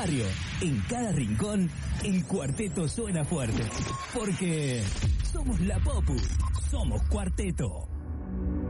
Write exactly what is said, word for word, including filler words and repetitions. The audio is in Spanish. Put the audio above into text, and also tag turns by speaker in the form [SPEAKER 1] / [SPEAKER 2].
[SPEAKER 1] barrio, en cada rincón, el cuarteto suena fuerte. Porque somos la Popu, somos Cuarteto.